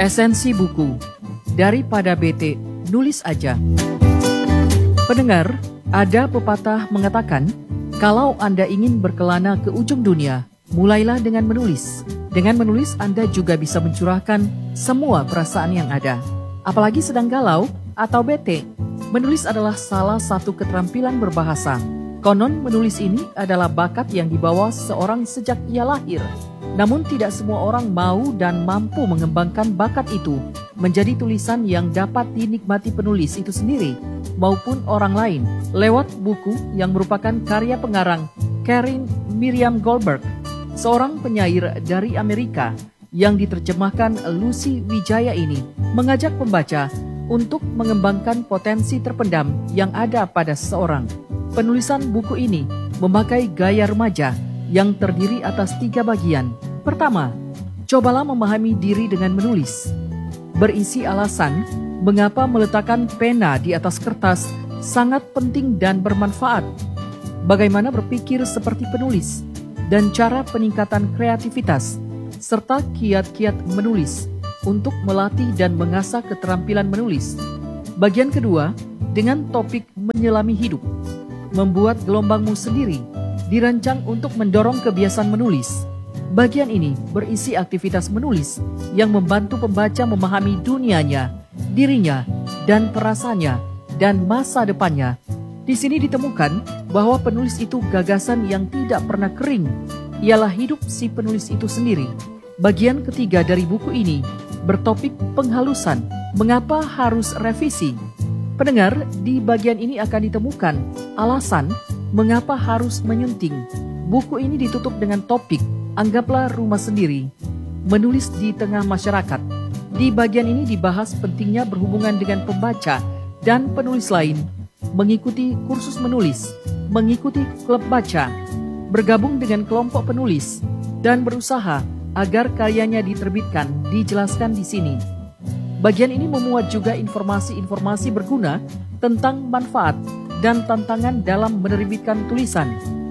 Esensi buku, daripada bete, nulis aja. Pendengar, ada pepatah mengatakan, kalau Anda ingin berkelana ke ujung dunia, mulailah dengan menulis. Dengan menulis, Anda juga bisa mencurahkan semua perasaan yang ada. Apalagi sedang galau atau bete, menulis adalah salah satu keterampilan berbahasa. Konon menulis ini adalah bakat yang dibawa seorang sejak ia lahir. Namun tidak semua orang mau dan mampu mengembangkan bakat itu menjadi tulisan yang dapat dinikmati penulis itu sendiri maupun orang lain lewat buku yang merupakan karya pengarang Karin Miriam Goldberg, seorang penyair dari Amerika yang diterjemahkan Lucy Wijaya ini mengajak pembaca untuk mengembangkan potensi terpendam yang ada pada seseorang. Penulisan buku ini memakai gaya remaja yang terdiri atas 3 bagian. Pertama, cobalah memahami diri dengan menulis. Berisi alasan mengapa meletakkan pena di atas kertas sangat penting dan bermanfaat. Bagaimana berpikir seperti penulis dan cara peningkatan kreativitas serta kiat-kiat menulis untuk melatih dan mengasah keterampilan menulis. Bagian kedua, dengan topik menyelami hidup. Membuat gelombangmu sendiri dirancang untuk mendorong kebiasaan menulis. Bagian ini berisi aktivitas menulis yang membantu pembaca memahami dunianya, dirinya, dan perasaannya, dan masa depannya. Di sini ditemukan bahwa penulis itu gagasan yang tidak pernah kering. Ialah hidup si penulis itu sendiri. Bagian ketiga dari buku ini bertopik penghalusan. Mengapa harus revisi? Pendengar, di bagian ini akan ditemukan alasan mengapa harus menyunting. Buku ini ditutup dengan topik, anggaplah rumah sendiri, menulis di tengah masyarakat. Di bagian ini dibahas pentingnya berhubungan dengan pembaca dan penulis lain, mengikuti kursus menulis, mengikuti klub baca, bergabung dengan kelompok penulis, dan berusaha agar karyanya diterbitkan, dijelaskan di sini. Bagian ini memuat juga informasi-informasi berguna tentang manfaat dan tantangan dalam menerbitkan tulisan.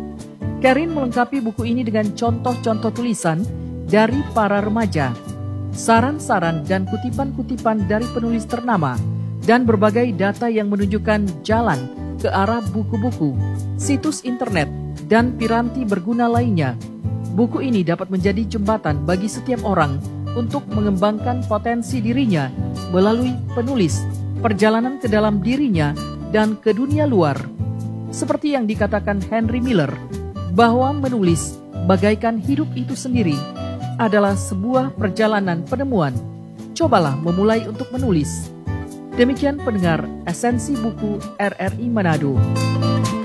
Karin melengkapi buku ini dengan contoh-contoh tulisan dari para remaja, saran-saran dan kutipan-kutipan dari penulis ternama, dan berbagai data yang menunjukkan jalan ke arah buku-buku, situs internet, dan piranti berguna lainnya. Buku ini dapat menjadi jembatan bagi setiap orang untuk mengembangkan potensi dirinya melalui penulis, perjalanan ke dalam dirinya, dan ke dunia luar. Seperti yang dikatakan Henry Miller, bahwa menulis bagaikan hidup itu sendiri adalah sebuah perjalanan penemuan. Cobalah memulai untuk menulis. Demikian pendengar esensi buku RRI Manado.